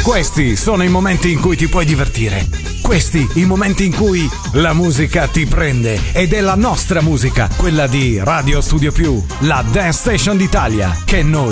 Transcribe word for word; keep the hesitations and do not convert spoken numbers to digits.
Questi sono i momenti in cui ti puoi divertire. Questi i momenti in cui la musica ti prende, ed è la nostra musica, quella di Radio Studio Più, la Dance Station d'Italia, che noi